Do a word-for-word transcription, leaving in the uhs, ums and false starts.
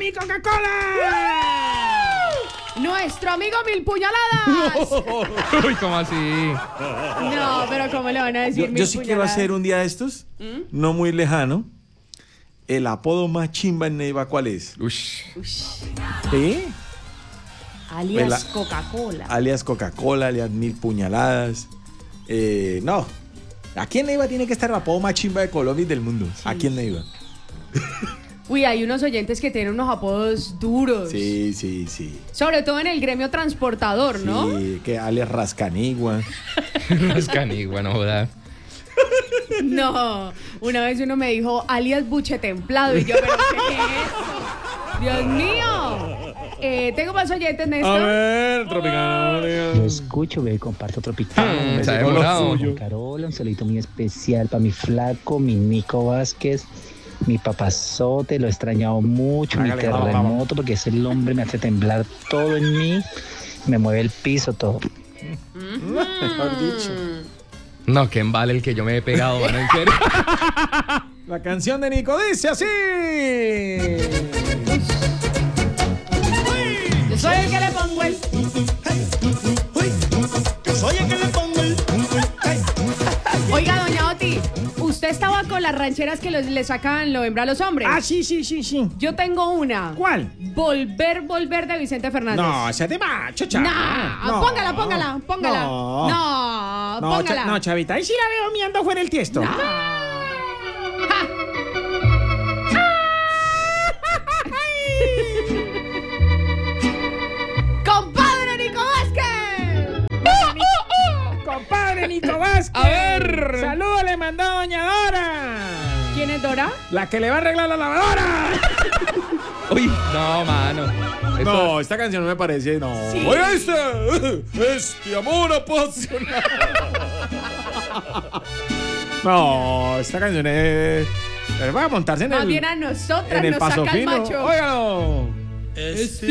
mi Coca-Cola! ¡Nuestro amigo Mil Puñaladas! Uy, ¿cómo así? No, pero ¿cómo le van a decir Yo, Mil yo sí quiero Puñaladas? hacer un día de estos, no muy lejano. El apodo más chimba en Neiva, ¿cuál es? Ush. ¿Sí? Alias Vela- Coca-Cola. Alias Coca-Cola, alias Mil Puñaladas. Eh, no. Aquí en Neiva tiene que estar el apodo más chimba de Colombia y del mundo. Aquí en Neiva. Uy, hay unos oyentes que tienen unos apodos duros. Sí, sí, sí. Sobre todo en el gremio transportador, ¿no? Sí, que alias Rascanigua. Es canigua, no joda. No. Una vez uno me dijo alias Buche Templado y yo, ¿pero qué es? ¡Dios mío! Eh, tengo más oyentes, Néstor. A ver, Tropicana. Lo escucho, ve, comparto Tropicana. Hmm, Un se ha besito demorado. con Carola, un saludito muy especial para mi flaco, mi Nico Vázquez, mi papazote, lo he extrañado mucho, mi Hágale, vamos, terremoto, porque ese el hombre me hace temblar todo en mí, me mueve el piso, todo. Mejor dicho. No, que embale el que yo me he pegado, mano, en serio. La canción de Nico dice así. Yo soy el que le pongo el... Yo soy el que le pongo el... Oiga, doña Oti, ¿usted estaba con las rancheras que los- le sacan lo hembra a los hombres? Ah, sí, sí, sí, sí. Yo tengo una. ¿Cuál? Volver, volver de Vicente Fernández. No, ese es de macho, chavo. No, póngala, póngala, póngala. No. No, No, póngala. cha- no, chavita, ahí sí la veo miando fuera el tiesto. ¡Compadre Nico Vázquez! Compadre Nico Vázquez. A ver. Saludos le mandó doña Dora. ¿Quién es Dora? La que le va a arreglar la lavadora. Uy, no, mano. Esto- No, esta canción no me parece, no. Sí. Oiga este, este amor apasionado. No, esta canción es... Va a montarse en Más el... bien a nosotras en el nos paso saca el fino. macho. Óigalo. Este